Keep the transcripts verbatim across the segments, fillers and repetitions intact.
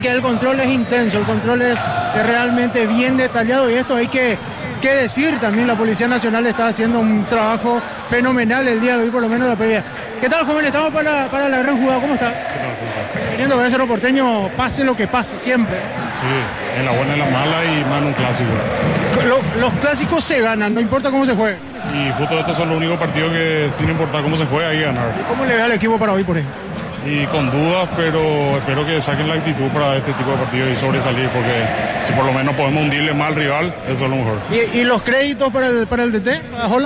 Que el control es intenso, el control es, es realmente bien detallado y esto hay que, que decir también, la Policía Nacional está haciendo un trabajo fenomenal el día de hoy, por lo menos la previa. ¿Qué tal, joven? Estamos para, para la gran jugada, ¿cómo estás? Viniendo a ver Cerro Porteño, pase lo que pase, siempre. Sí, en la buena y en la mala y más en un clásico. Lo, los clásicos se ganan, no importa cómo se juegue. Y justo estos son los únicos partidos que sin importar cómo se juega hay que ganar. ¿Cómo le ve al equipo para hoy, por ejemplo? Y con dudas, pero espero que saquen la actitud para este tipo de partidos y sobresalir, porque si por lo menos podemos hundirle más al rival, eso es lo mejor. ¿Y, y los créditos para el, para el D T, para Jola?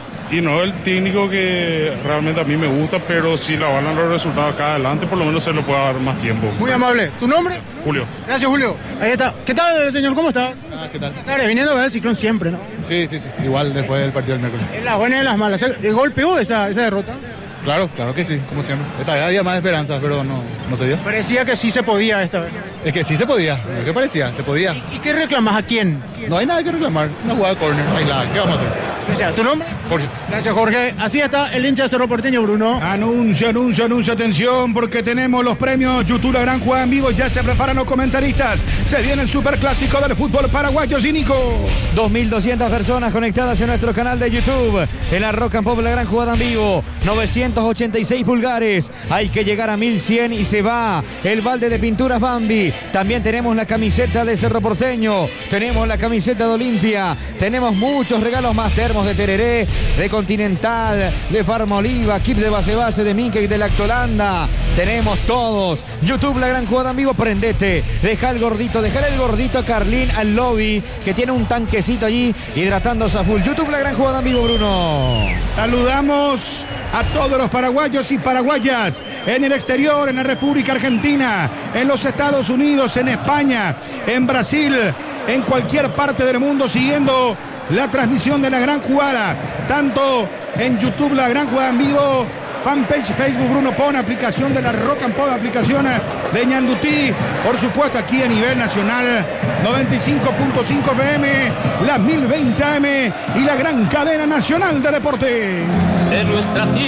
Y no el técnico que realmente a mí me gusta, pero si la avalan los resultados acá adelante, por lo menos se lo puede dar más tiempo. Muy amable. ¿Tu nombre? Julio. Gracias, Julio. Ahí está. ¿Qué tal, señor? ¿Cómo estás? Ah, ¿qué tal? Claro, viniendo a ver el Ciclón siempre, ¿no? Sí, sí, sí. Igual después del partido del miércoles. En las buenas y en las malas. ¿El golpeó esa, esa derrota? Claro, claro que sí, como siempre. Esta vez había más esperanzas, pero no, no se dio. Parecía que sí se podía esta vez. Es que sí se podía. ¿Qué parecía? Se podía. ¿Y, y qué reclamas? ¿A quién? No hay nada que reclamar. Una jugada de córner. Ahí la, ¿qué vamos a hacer? Gracias. ¿Tu nombre? Jorge. Gracias, Jorge. Así está el hincha de Cerro Porteño, Bruno. Anuncio, anuncio, anuncio, atención, porque tenemos los premios YouTube La Gran Jugada en vivo. Ya se preparan los comentaristas. Se viene el superclásico del fútbol paraguayo, Cínico. dos mil doscientas personas conectadas en nuestro canal de YouTube. En la Rock and Pop La Gran Jugada en vivo. novecientos ochenta y seis pulgares. Hay que llegar a mil cien y se va el balde de pinturas Bambi. También tenemos la camiseta de Cerro Porteño. Tenemos la camiseta de Olimpia. Tenemos muchos regalos más. Termos de Tereré, de Continental, de Farma Oliva, kit de base base de Minkey, de Lactolanda. Tenemos todos. YouTube La Gran Jugada en vivo. Prendete. Deja el gordito. Dejar el gordito a Carlín al lobby, que tiene un tanquecito allí hidratándose a full. YouTube La Gran Jugada en vivo, Bruno. Saludamos a todos los paraguayos y paraguayas en el exterior, en la República Argentina, en los Estados Unidos, en España, en Brasil, en cualquier parte del mundo, siguiendo la transmisión de La Gran Jugada, tanto en YouTube La Gran Jugada en vivo, fanpage Facebook Bruno Pon, aplicación de la Rock and Pop, aplicación de Ñandutí, por supuesto aquí a nivel nacional, noventa y cinco punto cinco F M, la mil veinte A M y la gran cadena nacional de deportes. De nuestra tierra.